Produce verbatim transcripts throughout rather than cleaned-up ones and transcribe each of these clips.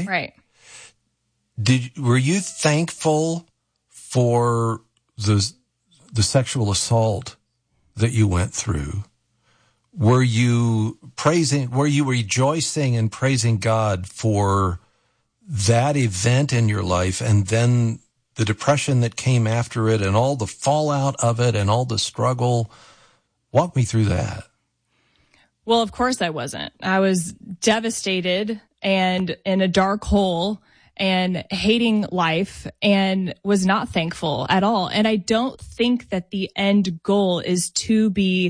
Right. Did were you thankful for the the sexual assault that you went through? Were you praising, were you rejoicing and praising God for that event in your life and then the depression that came after it and all the fallout of it and all the struggle? Walk me through that. Well, of course I wasn't. I was devastated and in a dark hole and hating life and was not thankful at all. And I don't think that the end goal is to be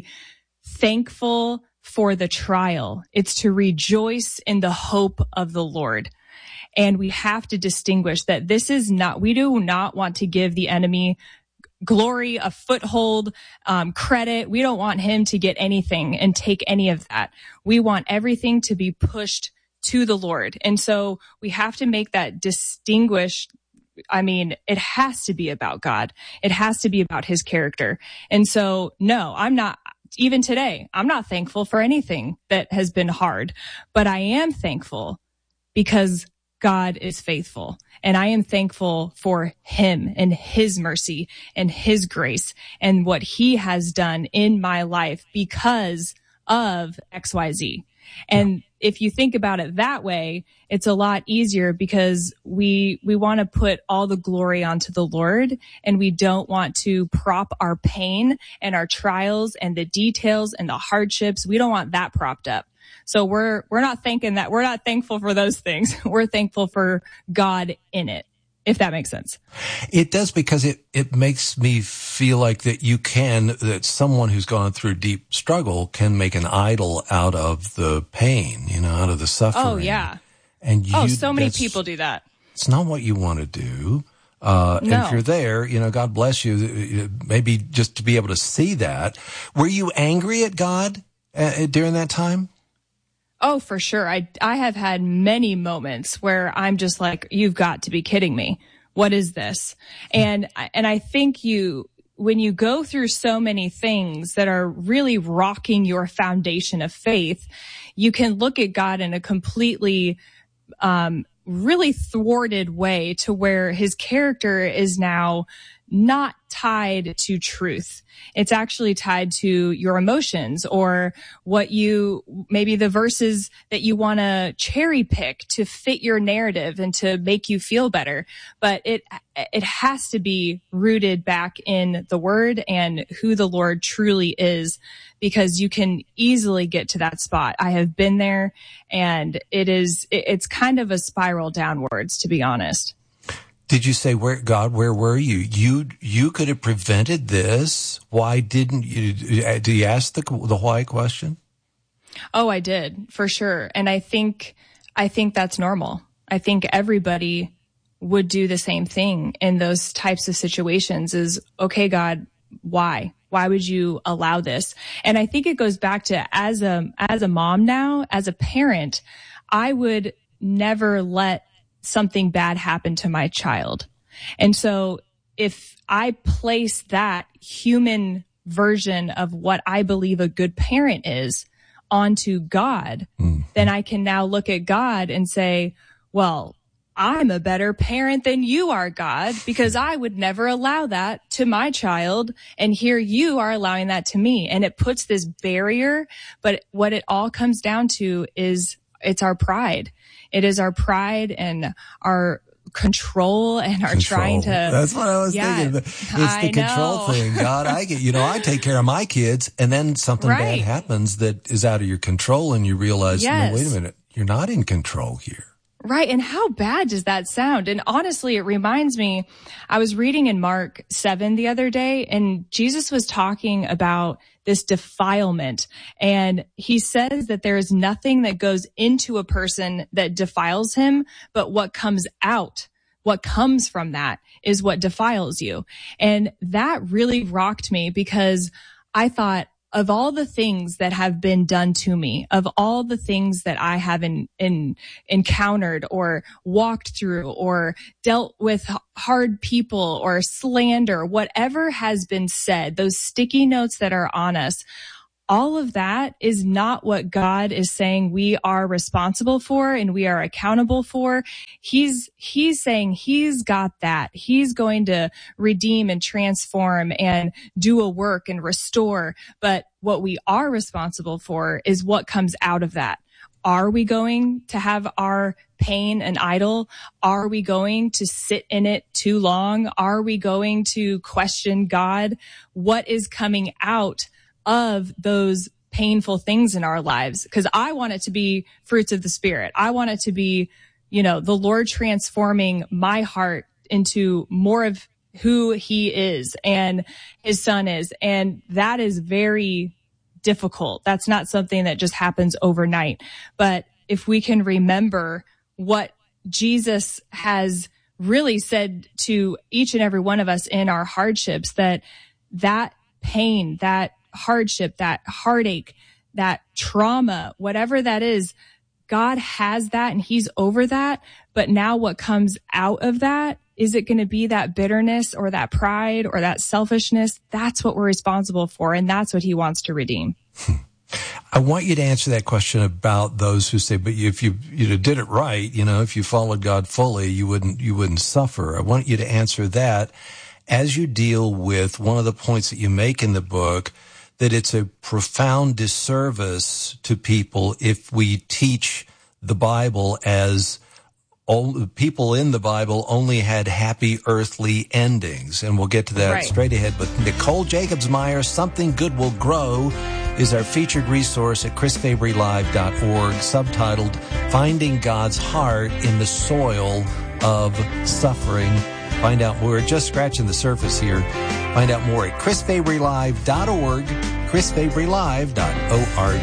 thankful for the trial. It's to rejoice in the hope of the Lord. And we have to distinguish that this is not, we do not want to give the enemy glory, a foothold, um, credit. We don't want him to get anything and take any of that. We want everything to be pushed to the Lord. And so we have to make that distinguished. I mean, it has to be about God. It has to be about his character. And so, no, I'm not, even today, I'm not thankful for anything that has been hard, but I am thankful because God is faithful. And I am thankful for him and his mercy and his grace and what he has done in my life because of X Y Z. And if you think about it that way, it's a lot easier because we, we want to put all the glory onto the Lord, and we don't want to prop our pain and our trials and the details and the hardships. We don't want that propped up. So we're, we're not thinking that we're not thankful for those things. We're thankful for God in it, if that makes sense. It does, because it, it makes me feel like that you can, that someone who's gone through deep struggle can make an idol out of the pain, you know, out of the suffering. Oh, yeah. And you, oh, so many people do that. It's not what you want to do. Uh, no. And if you're there, you know, God bless you. Maybe just to be able to see that. Were you angry at God uh, during that time? Oh, for sure. I, I have had many moments where I'm just like, you've got to be kidding me. What is this? And, and I think you, when you go through so many things that are really rocking your foundation of faith, you can look at God in a completely, um, really thwarted way to where his character is now not tied to truth. It's actually tied to your emotions or what you, maybe the verses that you want to cherry pick to fit your narrative and to make you feel better. But it, it has to be rooted back in the word and who the Lord truly is, because you can easily get to that spot. I have been there, and it is, it's kind of a spiral downwards, to be honest. Did you say, where, God, where were you? You, you could have prevented this. Why didn't you? Did you ask the, the why question? Oh, I did, for sure. And I think, I think that's normal. I think everybody would do the same thing in those types of situations is, okay, God, why? Why would you allow this? And I think it goes back to as a, as a mom now, as a parent, I would never let something bad happened to my child. And so if I place that human version of what I believe a good parent is onto God, mm. then I can now look at God and say, well, I'm a better parent than you are, God, because I would never allow that to my child. And here you are allowing that to me. And it puts this barrier. But what it all comes down to is it's our pride. It is our pride and our control and our control. trying to. That's what I was yeah, thinking. It's the I control know. thing. God, I get, you know, I take care of my kids, and then something right. bad happens that is out of your control, and you realize, yes. no, wait a minute, you're not in control here. Right. And how bad does that sound? And honestly, it reminds me, I was reading in Mark seven the other day, and Jesus was talking about this defilement. And he says that there is nothing that goes into a person that defiles him, but what comes out, what comes from that is what defiles you. And that really rocked me, because I thought, of all the things that have been done to me, of all the things that I have in, in, encountered or walked through or dealt with hard people or slander, whatever has been said, those sticky notes that are on us, all of that is not what God is saying we are responsible for and we are accountable for. He's, he's saying he's got that. He's going to redeem and transform and do a work and restore. But what we are responsible for is what comes out of that. Are we going to have our pain an idol? Are we going to sit in it too long? Are we going to question God? What is coming out of those painful things in our lives? Because I want it to be fruits of the Spirit. I want it to be, you know, the Lord transforming my heart into more of who he is and his son is. And that is very difficult. That's not something that just happens overnight. But if we can remember what Jesus has really said to each and every one of us in our hardships, that that pain, that hardship, that heartache, that trauma, whatever that is, God has that and he's over that. But now what comes out of that, is it going to be that bitterness or that pride or that selfishness? That's what we're responsible for. And that's what he wants to redeem. I want you to answer that question about those who say, but if you, you know, did it right, you know, if you followed God fully, you wouldn't, you wouldn't suffer. I want you to answer that as you deal with one of the points that you make in the book, that it's a profound disservice to people if we teach the Bible as all the people in the Bible only had happy earthly endings. And we'll get to that right straight ahead. But Nicole Jacobs-Meyer, Something Good Will Grow, is our featured resource at chris fabry live dot org, subtitled Finding God's Heart in the Soil of Suffering. Find out more. We're just scratching the surface here. Find out more at chris fabry live dot org, chris fabry live dot org.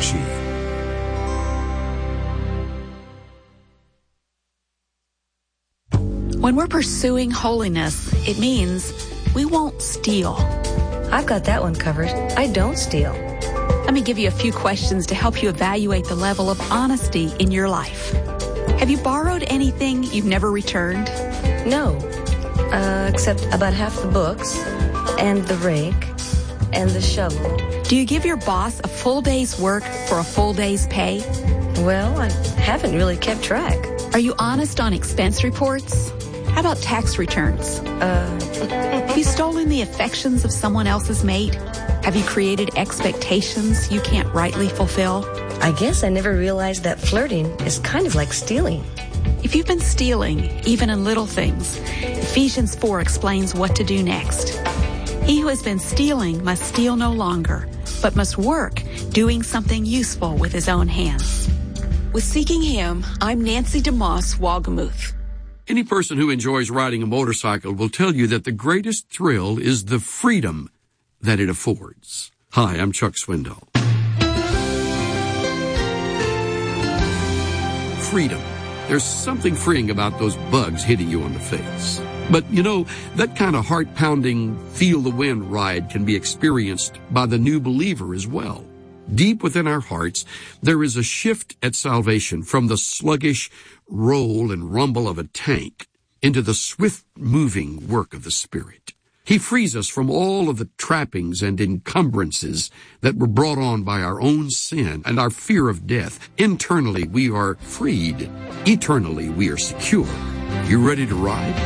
When we're pursuing holiness, it means we won't steal. I've got that one covered. I don't steal. Let me give you a few questions to help you evaluate the level of honesty in your life. Have you borrowed anything you've never returned? No, uh, except about half the books and the rake and the shovel. Do you give your boss a full day's work for a full day's pay? Well, I haven't really kept track. Are you honest on expense reports? How about tax returns? Uh, Have you stolen the affections of someone else's mate? Have you created expectations you can't rightly fulfill? I guess I never realized that flirting is kind of like stealing. If you've been stealing, even in little things, Ephesians four explains what to do next. He who has been stealing must steal no longer, but must work, doing something useful with his own hands. With Seeking Him, I'm Nancy DeMoss Walgamuth. Any person who enjoys riding a motorcycle will tell you that the greatest thrill is the freedom that it affords. Hi, I'm Chuck Swindoll. Freedom. There's something freeing about those bugs hitting you on the face. But, you know, that kind of heart-pounding, feel-the-wind ride can be experienced by the new believer as well. Deep within our hearts, there is a shift at salvation from the sluggish roll and rumble of a tank into the swift-moving work of the Spirit. He frees us from all of the trappings and encumbrances that were brought on by our own sin and our fear of death. Internally, we are freed. Eternally, we are secure. You ready to ride?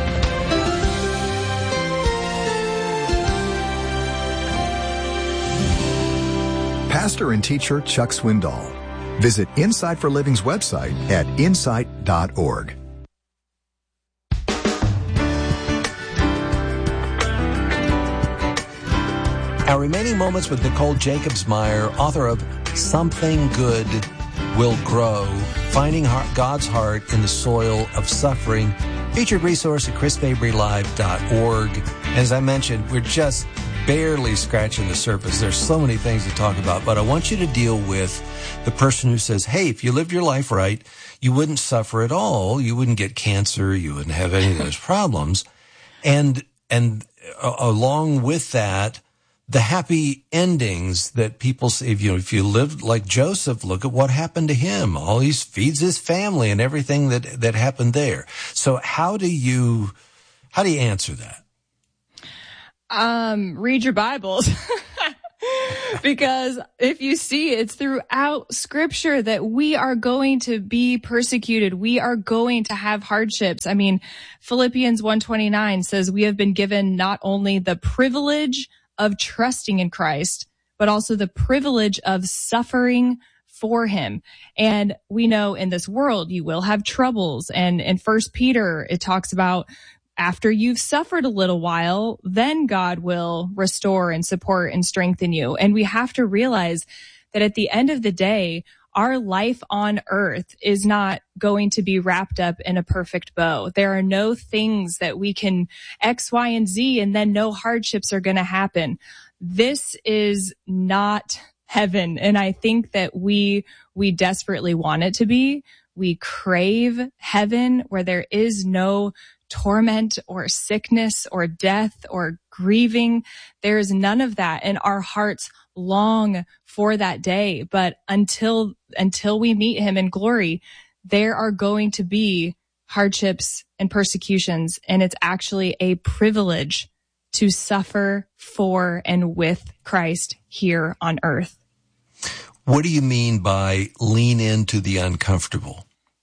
Pastor and teacher Chuck Swindoll. Visit Insight for Living's website at insight dot org. Our remaining moments with Nicole Jacobs-Meyer, author of Something Good Will Grow, Finding God's Heart in the Soil of Suffering, featured resource at chris fabry live dot org. As I mentioned, we're just barely scratching the surface. There's so many things to talk about, but I want you to deal with the person who says, hey, if you lived your life right, you wouldn't suffer at all. You wouldn't get cancer. You wouldn't have any of those problems. And, and uh, along with that, the happy endings that people say, if you know, if you lived like Joseph, look at what happened to him. All he feeds his family and everything that, that happened there. So how do you, how do you answer that? Um, read your Bibles. Because if you see, it's throughout scripture that we are going to be persecuted. We are going to have hardships. I mean, Philippians one twenty-nine says we have been given not only the privilege of trusting in Christ, but also the privilege of suffering for him. And we know in this world, you will have troubles. And in First Peter, it talks about after you've suffered a little while, then God will restore and support and strengthen you. And we have to realize that at the end of the day, our life on earth is not going to be wrapped up in a perfect bow. There are no things that we can X, Y, and Z, and then no hardships are going to happen. This is not heaven. And I think that we, we desperately want it to be. We crave heaven where there is no torment or sickness or death or grieving. There is none of that. And our hearts long for that day. But until, until we meet him in glory, there are going to be hardships and persecutions. And it's actually a privilege to suffer for and with Christ here on earth. What do you mean by lean into the uncomfortable?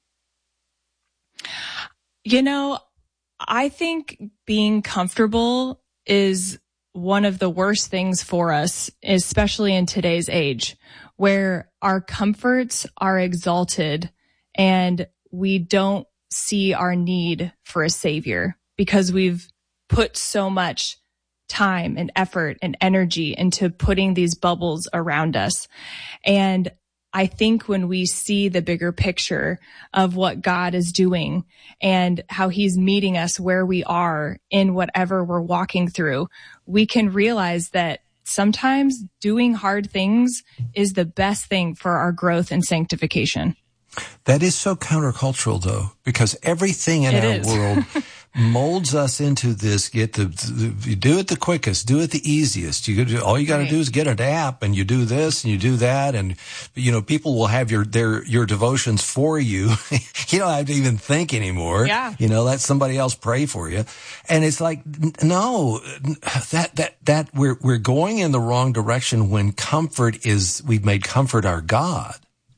You know, I think being comfortable is one of the worst things for us, especially in today's age, where our comforts are exalted and we don't see our need for a savior because we've put so much time and effort and energy into putting these bubbles around us. And I think when we see the bigger picture of what God is doing and how he's meeting us where we are in whatever we're walking through, we can realize that sometimes doing hard things is the best thing for our growth and sanctification. That is so countercultural, though, because everything in it our is. world molds us into this. Get the, the do it the quickest, do it the easiest. You all you got to right. do is get an app, and you do this and you do that, and you know people will have your their your devotions for you. You don't have to even think anymore. Yeah, you know, let somebody else pray for you, and it's like no, that that that we're we're going in the wrong direction when comfort is we've made comfort our God.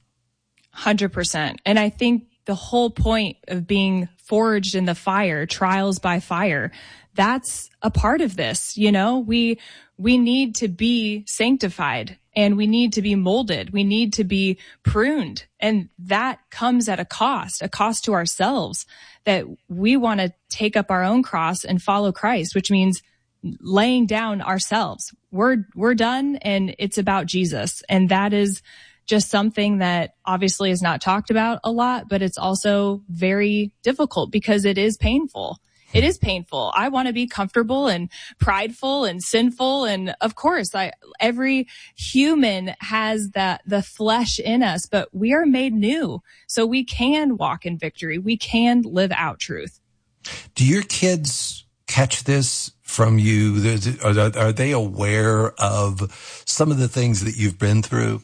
one hundred percent. And I think the whole point of being forged in the fire, trials by fire, that's a part of this. You know, we, we need to be sanctified and we need to be molded. We need to be pruned. And that comes at a cost, a cost to ourselves, that we want to take up our own cross and follow Christ, which means laying down ourselves. We're, we're done and it's about Jesus. And that is just something that obviously is not talked about a lot, but it's also very difficult because it is painful. It is painful. I want to be comfortable and prideful and sinful. And of course, I, every human has that, the flesh in us, but we are made new. So we can walk in victory. We can live out truth. Do your kids catch this from you? Are, are they aware of some of the things that you've been through?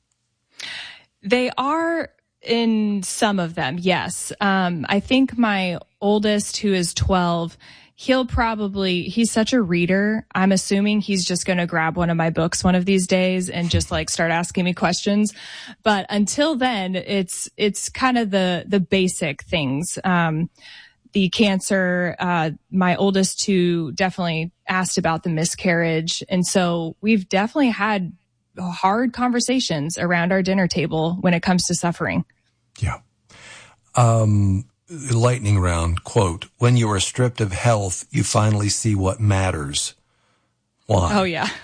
They are in some of them, yes. Um, I think my oldest, who is twelve, he'll probably, he's such a reader. I'm assuming he's just going to grab one of my books one of these days and just like start asking me questions. But until then, it's, it's kind of the, the basic things. Um, the cancer, uh, my oldest two definitely asked about the miscarriage. And so we've definitely had hard conversations around our dinner table when it comes to suffering. Yeah. Um, lightning round, quote, when you are stripped of health, you finally see what matters. Why? Oh, yeah.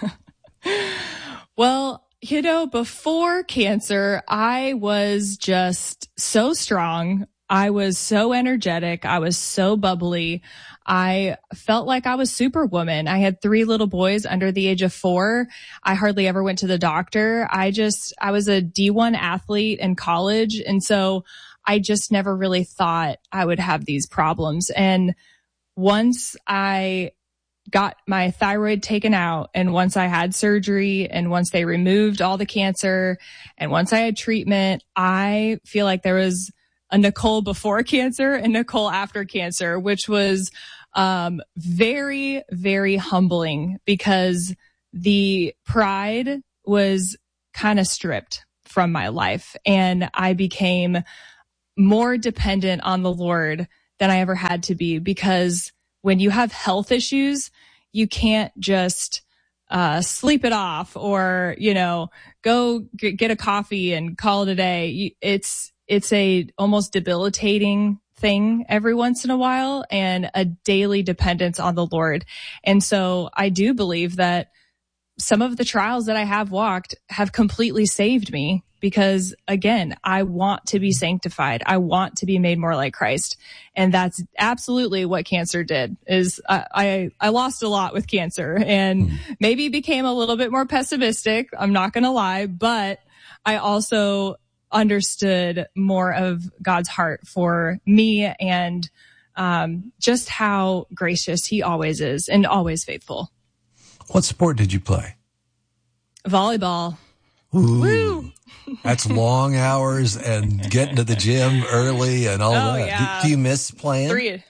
Well, you know, before cancer, I was just so strong. I was so energetic. I was so bubbly. I felt like I was Superwoman. I had three little boys under the age of four. I hardly ever went to the doctor. I just, I was a D one athlete in college. And so I just never really thought I would have these problems. And once I got my thyroid taken out and once I had surgery and once they removed all the cancer and once I had treatment, I feel like there was a Nicole before cancer and Nicole after cancer, which was um very, very humbling because the pride was kind of stripped from my life, and I became more dependent on the Lord than I ever had to be, because when you have health issues, you can't just uh sleep it off or, you know, go g- get a coffee and call it a day. It's it's a almost debilitating thing every once in a while, and a daily dependence on the Lord. And so I do believe that some of the trials that I have walked have completely saved me, because again, I want to be sanctified. I want to be made more like Christ. And that's absolutely what cancer did. Is I, I, I lost a lot with cancer, and maybe became a little bit more pessimistic. I'm not going to lie, but I also understood more of God's heart for me, and um, just how gracious he always is and always faithful. What sport did you play? Volleyball. Ooh, Woo! That's long hours and getting to the gym early and all Oh, that. yeah. Do, do you miss playing? Three.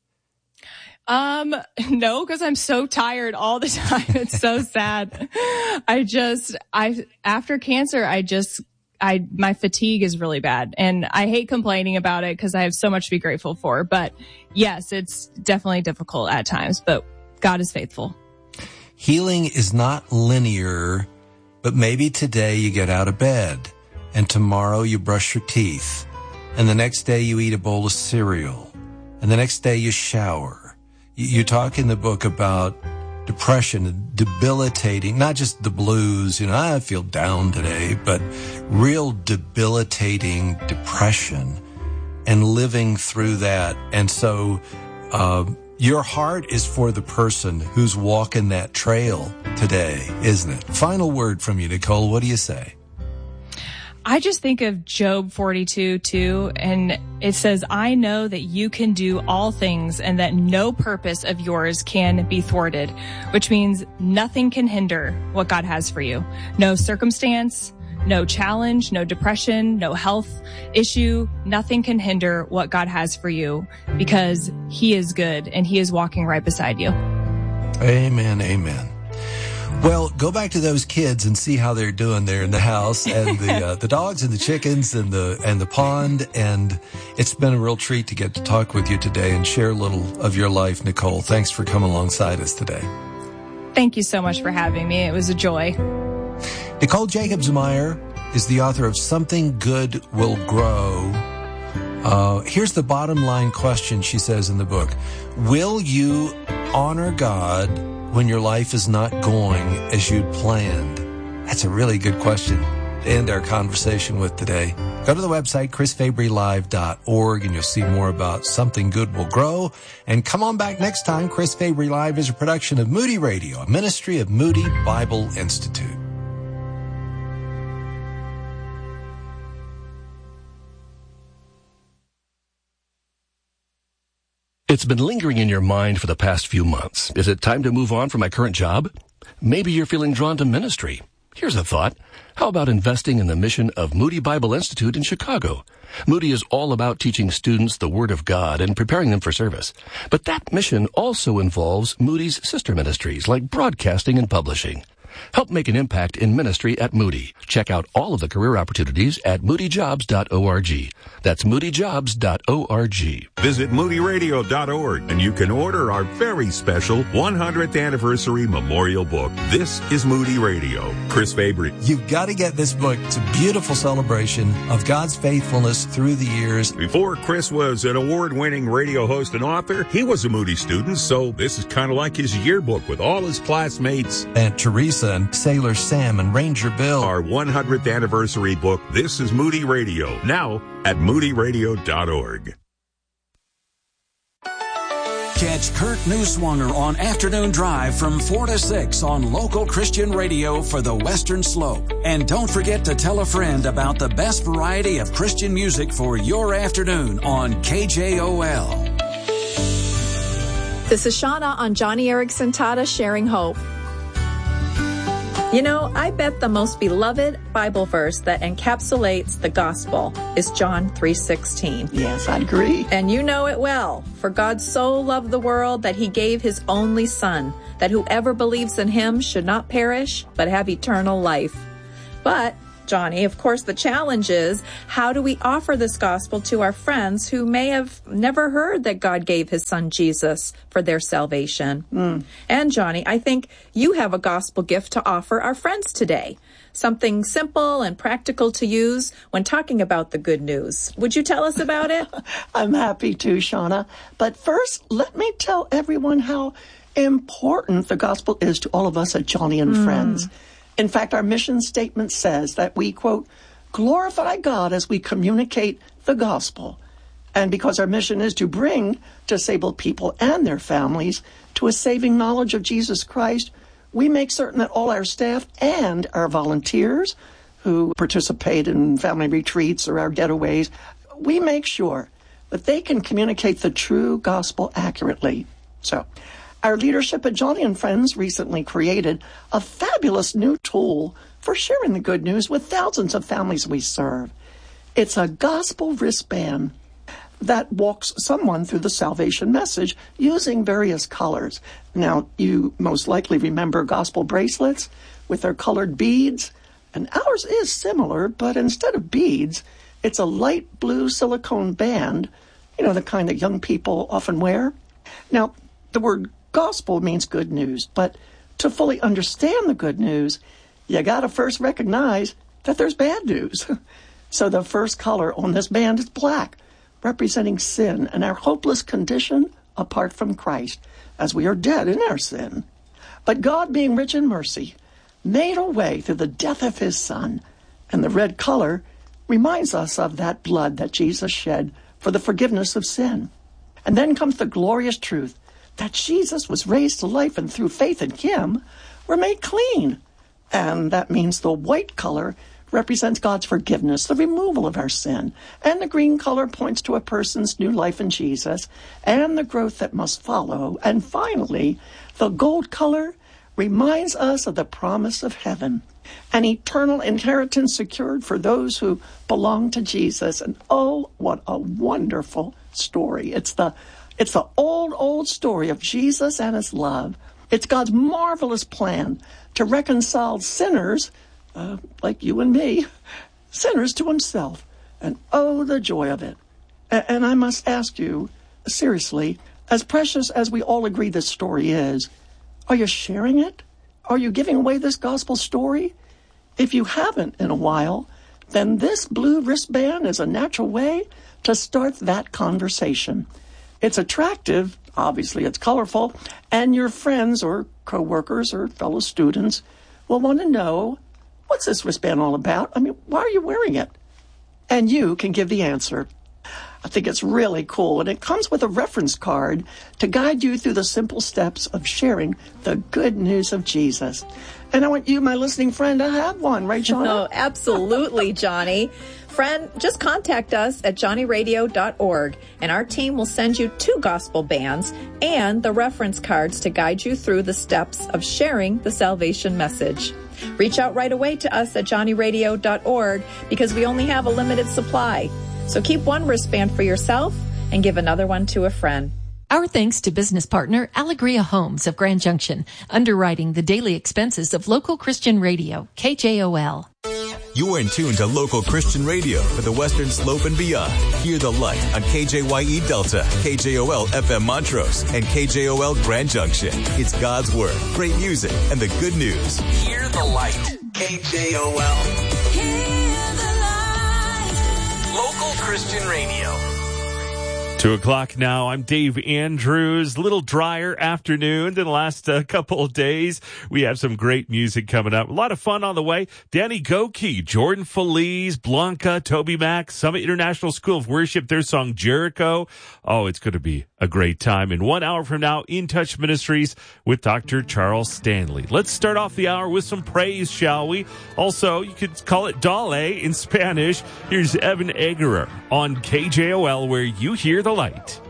Um, no, because I'm so tired all the time. It's so sad. I just, I, after cancer, I just, I, my fatigue is really bad, and I hate complaining about it because I have so much to be grateful for. But yes, it's definitely difficult at times, but God is faithful. Healing is not linear, but maybe today you get out of bed, and tomorrow you brush your teeth, and the next day you eat a bowl of cereal, and the next day you shower. You, you talk in the book about depression, debilitating, not just the blues, you know, I feel down today, but real debilitating depression, and living through that. And so, uh, your heart is for the person who's walking that trail today, isn't it? Final word from you, Nicole. What do you say? I just think of Job forty-two too, and it says, I know that you can do all things and that no purpose of yours can be thwarted, which means nothing can hinder what God has for you. No circumstance, no challenge, no depression, no health issue. Nothing can hinder what God has for you, because he is good and he is walking right beside you. Amen. Amen. Well, go back to those kids and see how they're doing there in the house, and the uh, the dogs and the chickens and the and the pond. And it's been a real treat to get to talk with you today and share a little of your life, Nicole. Thanks for coming alongside us today. Thank you so much for having me. It was a joy. Nicole Jacobsmeyer is the author of Something Good Will Grow. Uh, here's the bottom line question, she says in the book. Will you honor God when your life is not going as you'd planned? That's a really good question to end our conversation with today. Go to the website, chris fabry live dot org, and you'll see more about Something Good Will Grow. And come on back next time. Chris Fabry Live is a production of Moody Radio, a ministry of Moody Bible Institute. It's been lingering in your mind for the past few months. Is it time to move on from my current job? Maybe you're feeling drawn to ministry. Here's a thought. How about investing in the mission of Moody Bible Institute in Chicago? Moody is all about teaching students the Word of God and preparing them for service. But that mission also involves Moody's sister ministries like broadcasting and publishing. Help make an impact in ministry at Moody. Check out all of the career opportunities at moody jobs dot org. That's moody jobs dot org. Visit moody radio dot org and you can order our very special one hundredth anniversary memorial book. This is Moody Radio. Chris Fabry. You've got to get this book. It's a beautiful celebration of God's faithfulness through the years. Before Chris was an award-winning radio host and author, he was a Moody student, so this is kind of like his yearbook with all his classmates. Aunt Teresa and Sailor Sam and Ranger Bill. Our one hundredth anniversary book, This is Moody Radio, now at moody radio dot org. Catch Kurt Neuswanger on Afternoon Drive from four to six on local Christian radio for the Western Slope. And don't forget to tell a friend about the best variety of Christian music for your afternoon on K J O L. This is Shauna on Johnny Erickson Tata Sharing Hope. You know, I bet the most beloved Bible verse that encapsulates the gospel is John three sixteen. Yes, I agree. And you know it well. For God so loved the world that he gave his only Son, that whoever believes in him should not perish, but have eternal life. But, Johnny, of course, the challenge is, how do we offer this gospel to our friends who may have never heard that God gave his Son Jesus for their salvation? Mm. And, Johnny, I think you have a gospel gift to offer our friends today. Something simple and practical to use when talking about the good news. Would you tell us about it? I'm happy to, Shauna. But first, let me tell everyone how important the gospel is to all of us at Johnny and mm. Friends. In fact, our mission statement says that we, quote, glorify God as we communicate the gospel. And because our mission is to bring disabled people and their families to a saving knowledge of Jesus Christ, we make certain that all our staff and our volunteers who participate in family retreats or our getaways, we make sure that they can communicate the true gospel accurately. So, our leadership at Johnny and Friends recently created a fabulous new tool for sharing the good news with thousands of families we serve. It's a gospel wristband that walks someone through the salvation message using various colors. Now, you most likely remember gospel bracelets with their colored beads, and ours is similar, but instead of beads, it's a light blue silicone band, you know, the kind that young people often wear. Now, the word gospel means good news, but to fully understand the good news, you gotta first recognize that there's bad news. So the first color on this band is black, representing sin and our hopeless condition apart from Christ, as we are dead in our sin. But God, being rich in mercy, made a way through the death of his Son, and the red color reminds us of that blood that Jesus shed for the forgiveness of sin. And then comes the glorious truth that Jesus was raised to life, and through faith in him, we're made clean. And that means the white color represents God's forgiveness, the removal of our sin. And the green color points to a person's new life in Jesus and the growth that must follow. And finally, the gold color reminds us of the promise of heaven, an eternal inheritance secured for those who belong to Jesus. And oh, what a wonderful story. It's the It's the old, old story of Jesus and his love. It's God's marvelous plan to reconcile sinners, uh, like you and me, sinners to himself. And oh, the joy of it. A- and I must ask you, seriously, as precious as we all agree this story is, are you sharing it? Are you giving away this gospel story? If you haven't in a while, then this blue wristband is a natural way to start that conversation. It's attractive, obviously it's colorful, and your friends or coworkers or fellow students will want to know, what's this wristband all about? I mean, why are you wearing it? And you can give the answer. I think it's really cool, and it comes with a reference card to guide you through the simple steps of sharing the good news of Jesus. And I want you, my listening friend, to have one, right, Shauna? Oh, absolutely, Johnny. Friend, just contact us at johnny radio dot org, and our team will send you two gospel bands and the reference cards to guide you through the steps of sharing the salvation message. Reach out right away to us at johnny radio dot org because we only have a limited supply. So keep one wristband for yourself and give another one to a friend. Our thanks to business partner Allegria Homes of Grand Junction, underwriting the daily expenses of local Christian radio, K J O L. You are in tune to local Christian radio for the Western Slope and beyond. Hear the light on K J Y E Delta, K J O L F M Montrose, and K J O L Grand Junction. It's God's Word, great music, and the good news. Hear the light. K J O L. Hear the light. Local Christian radio. Two o'clock now. I'm Dave Andrews. A little drier afternoon than the last uh, couple of days. We have some great music coming up. A lot of fun on the way. Danny Goki, Jordan Feliz, Blanca, Toby Mac, Summit International School of Worship, their song Jericho. Oh, it's going to be a great time. In one hour from now, In Touch Ministries with Doctor Charles Stanley. Let's start off the hour with some praise, shall we? Also, you could call it Dale in Spanish. Here's Evan Egerer on K J O L, where you hear the light.